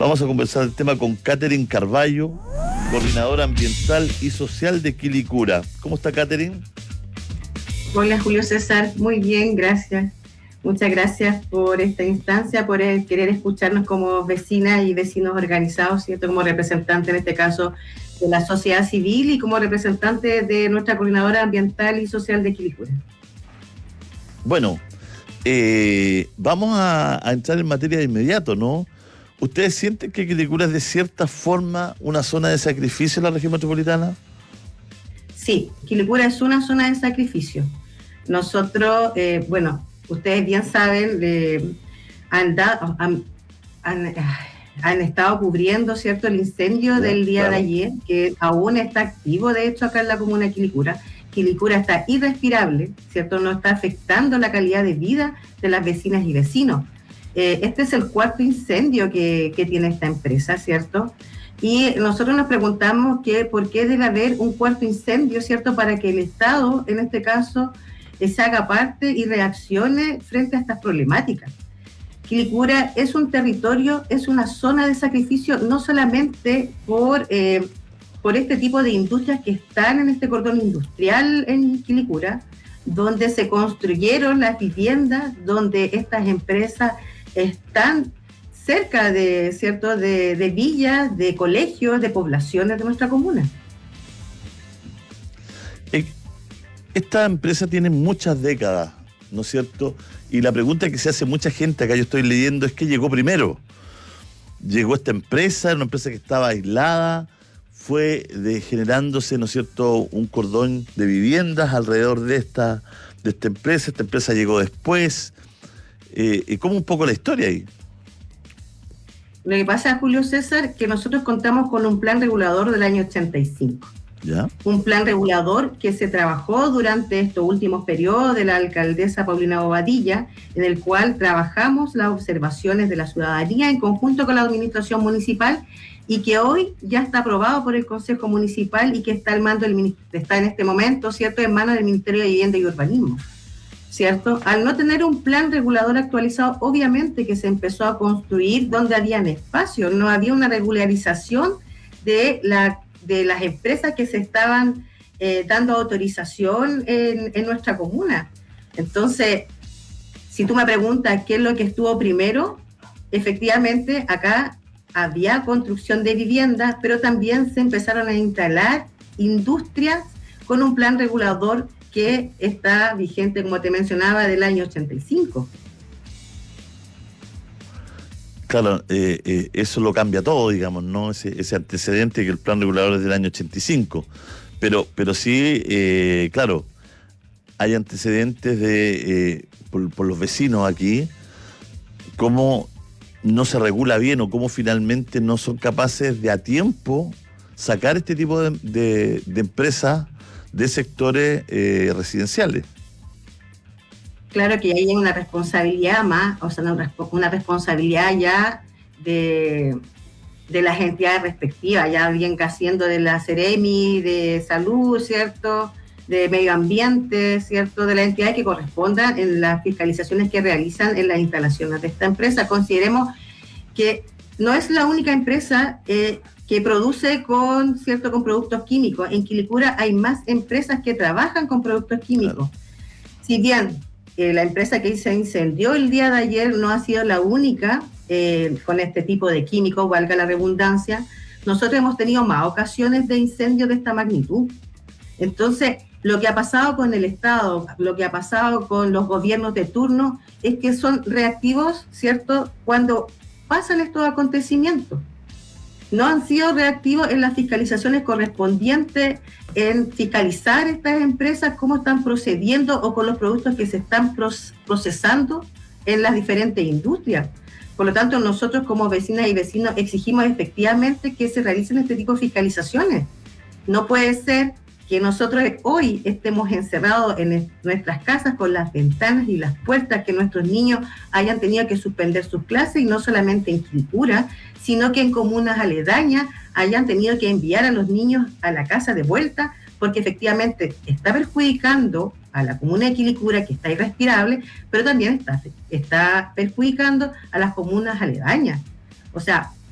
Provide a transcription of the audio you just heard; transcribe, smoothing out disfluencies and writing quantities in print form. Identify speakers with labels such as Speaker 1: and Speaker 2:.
Speaker 1: Vamos a conversar el tema con Catherine Carballo, coordinadora ambiental y social de Quilicura. ¿Cómo está, Catherine?
Speaker 2: Hola, Julio César. Muy bien, gracias. Muchas gracias por esta instancia, por querer escucharnos como vecinas y vecinos organizados, ¿cierto? Como representante, en este caso, de la sociedad civil y como representante de nuestra coordinadora ambiental y social de Quilicura.
Speaker 1: Bueno, vamos a entrar en materia de inmediato, ¿no? ¿Ustedes sienten que Quilicura es de cierta forma una zona de sacrificio en la región metropolitana? Sí,
Speaker 2: Quilicura es una zona de sacrificio. Nosotros, ustedes bien saben, han estado cubriendo, ¿cierto?, el incendio del día de ayer, que aún está activo, de hecho, acá en la comuna de Quilicura. Quilicura está irrespirable, ¿cierto? No está afectando la calidad de vida de las vecinas y vecinos. Este es el cuarto incendio que tiene esta empresa, ¿cierto? Y nosotros nos preguntamos por qué debe haber un cuarto incendio, ¿cierto?, para que el Estado, en este caso, se haga parte y reaccione frente a estas problemáticas. Quilicura es un territorio, es una zona de sacrificio, no solamente por este tipo de industrias que están en este cordón industrial en Quilicura, donde se construyeron las viviendas, donde estas empresas están cerca de, ¿cierto?, de villas, de colegios, de poblaciones de nuestra comuna.
Speaker 1: Esta empresa tiene muchas décadas, ¿no es cierto? Y la pregunta que se hace mucha gente, acá yo estoy leyendo, es ¿qué llegó primero? Llegó esta empresa, una empresa que estaba aislada, fue generándose, ¿no es cierto?, un cordón de viviendas alrededor de esta empresa llegó después. ¿Cómo un poco la historia ahí?
Speaker 2: Lo que pasa, Julio César, que nosotros contamos con un plan regulador del año 85.
Speaker 1: ¿Ya?
Speaker 2: Un plan regulador que se trabajó durante estos últimos periodos de la alcaldesa Paulina Bobadilla, en el cual trabajamos las observaciones de la ciudadanía en conjunto con la administración municipal y que hoy ya está aprobado por el Consejo Municipal y que está está en este momento, ¿cierto?, en manos del Ministerio de Vivienda y Urbanismo, ¿cierto? Al no tener un plan regulador actualizado, obviamente que se empezó a construir donde habían espacios, no había una regularización de las empresas que se estaban dando autorización en nuestra comuna. Entonces, si tú me preguntas qué es lo que estuvo primero, efectivamente acá había construcción de viviendas, pero también se empezaron a instalar industrias con un plan regulador que está vigente, como te mencionaba, del año 85.
Speaker 1: Claro, eso lo cambia todo, digamos, ¿no? Ese antecedente que el plan regulador es del año 85. Pero sí, claro, hay antecedentes por los vecinos aquí, cómo no se regula bien o cómo finalmente no son capaces de a tiempo sacar este tipo de empresas de sectores residenciales.
Speaker 2: Claro que hay una responsabilidad más, o sea, una responsabilidad ya de las entidades respectivas, ya bien haciendo de la Seremi, de Salud, ¿cierto?, de Medio Ambiente, ¿cierto?, de las entidades que correspondan en las fiscalizaciones que realizan en las instalaciones de esta empresa. Consideremos que no es la única empresa que produce con productos químicos. En Quilicura hay más empresas que trabajan con productos químicos. Claro. Si bien la empresa que se incendió el día de ayer no ha sido la única con este tipo de químicos, valga la redundancia, nosotros hemos tenido más ocasiones de incendio de esta magnitud. Entonces, lo que ha pasado con el Estado, lo que ha pasado con los gobiernos de turno, es que son reactivos, ¿cierto?, cuando pasan estos acontecimientos. No han sido reactivos en las fiscalizaciones correspondientes, en fiscalizar estas empresas, cómo están procediendo o con los productos que se están procesando en las diferentes industrias. Por lo tanto, nosotros como vecinas y vecinos exigimos efectivamente que se realicen este tipo de fiscalizaciones. No puede ser que nosotros hoy estemos encerrados en nuestras casas con las ventanas y las puertas, que nuestros niños hayan tenido que suspender sus clases, y no solamente en Quilicura, sino que en comunas aledañas hayan tenido que enviar a los niños a la casa de vuelta, porque efectivamente está perjudicando a la comuna de Quilicura, que está irrespirable, pero también está perjudicando a las comunas aledañas. O sea,